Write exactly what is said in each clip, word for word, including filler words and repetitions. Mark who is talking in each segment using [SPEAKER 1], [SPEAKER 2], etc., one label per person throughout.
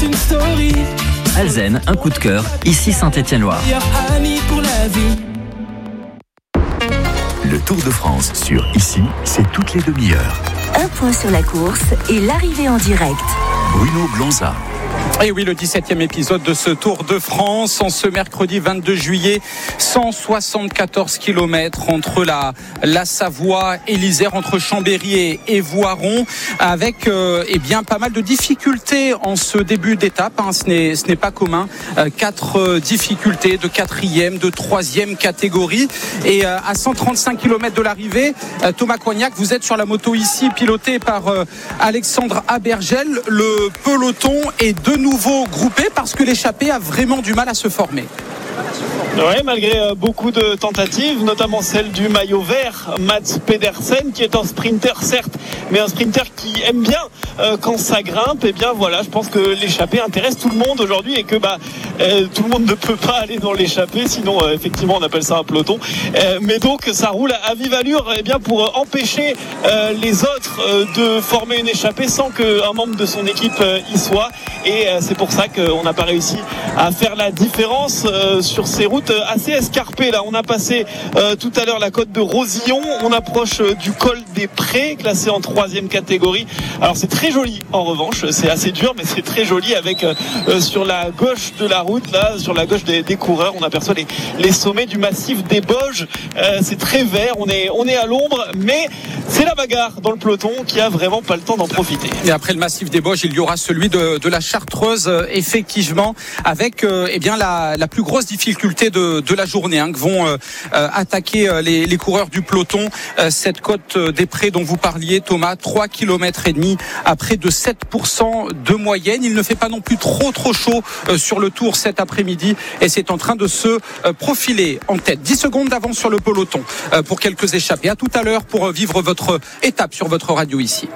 [SPEAKER 1] une story.
[SPEAKER 2] Alzen, un coup de cœur, ici Saint-Étienne-Loire.
[SPEAKER 1] Ami pour la vie.
[SPEAKER 3] Le Tour de France sur Ici, c'est toutes les demi-heures.
[SPEAKER 4] Un point sur la course et l'arrivée en direct.
[SPEAKER 3] Bruno Blanza.
[SPEAKER 5] Et oui, le dix-septième épisode de ce Tour de France en ce mercredi vingt-deux juillet, cent soixante-quatorze kilomètres entre la, la Savoie et l'Isère, entre Chambéry et, et Voiron, avec euh, eh bien pas mal de difficultés en ce début d'étape. Hein, ce n'est, ce n'est pas commun. Euh, quatre euh, difficultés de quatrième, de troisième catégorie. Et euh, à cent trente-cinq kilomètres de l'arrivée, euh, Thomas Coignac, vous êtes sur la moto ici, piloté par euh, Alexandre Abergel. Le peloton est de nouveau groupé parce que l'échappée a vraiment du mal à se former.
[SPEAKER 6] Ouais, malgré euh, beaucoup de tentatives, notamment celle du maillot vert, Mats Pedersen, qui est un sprinter certes, mais un sprinter qui aime bien euh, quand ça grimpe. Et bien voilà, je pense que l'échappée intéresse tout le monde aujourd'hui et que bah euh, tout le monde ne peut pas aller dans l'échappée, sinon euh, effectivement on appelle ça un peloton. Euh, mais donc ça roule à vive allure, et bien pour euh, empêcher euh, les autres euh, de former une échappée sans qu'un membre de son équipe euh, y soit. Et euh, c'est pour ça qu'on n'a pas réussi à faire la différence euh, sur ces routes assez escarpées. Là, on a passé euh, tout à l'heure la côte de Rosillon. On approche euh, du col des Prés, classé en troisième catégorie. Alors c'est très joli. En revanche, c'est assez dur, mais c'est très joli avec euh, euh, sur la gauche de la route, là, sur la gauche des, des coureurs, on aperçoit les, les sommets du massif des Bauges. Euh, c'est très vert. On est on est à l'ombre, mais c'est la bagarre dans le peloton qui a vraiment pas le temps d'en profiter.
[SPEAKER 5] Et après le massif des Bauges, il y aura celui de, de la Chartreuse, effectivement, avec euh, eh bien la, la plus grosse difficulté de, de la journée, hein, que vont euh, attaquer euh, les, les coureurs du peloton. Euh, cette côte des Prés dont vous parliez, Thomas, trois kilomètres et demi à près de sept pour cent de moyenne. Il ne fait pas non plus trop trop chaud euh, sur le Tour cet après-midi et c'est en train de se euh, profiler en tête. dix secondes d'avance sur le peloton euh, pour quelques échappés. À tout à l'heure pour vivre votre étape sur votre radio ici.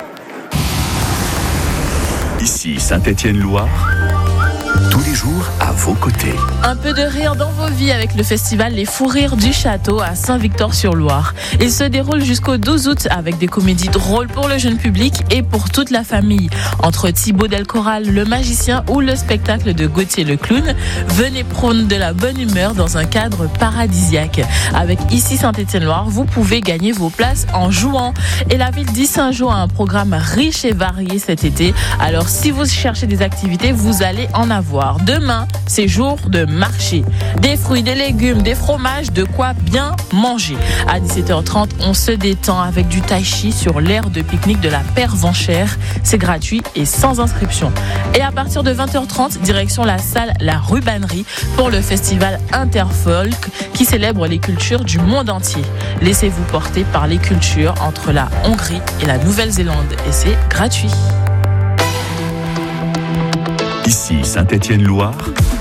[SPEAKER 3] Ici Saint-Étienne-Loire. Tous les jours à vos côtés.
[SPEAKER 7] Un peu de rire dans vos vies avec le festival Les Fous Rires du Château à Saint-Victor-sur-Loire. Il se déroule jusqu'au douze août avec des comédies drôles pour le jeune public et pour toute la famille. Entre Thibaut Delcoral, le magicien, ou le spectacle de Gauthier le clown, venez prône de la bonne humeur dans un cadre paradisiaque. Avec Ici Saint-Étienne-Loire, vous pouvez gagner vos places en jouant. Et la ville d'Issingeaux a un programme riche et varié cet été. Alors si vous cherchez des activités, vous allez en avoir. Demain, c'est jour de marché. Des fruits, des légumes, des fromages, de quoi bien manger. À dix-sept heures trente, on se détend avec du tai chi sur l'aire de pique-nique de la Pervenchère. C'est gratuit et sans inscription. Et à partir de vingt heures trente, direction la salle La Rubannerie pour le festival Interfolk qui célèbre les cultures du monde entier. Laissez-vous porter par les cultures entre la Hongrie et la Nouvelle-Zélande et c'est gratuit.
[SPEAKER 3] Ici Saint-Étienne-Loire.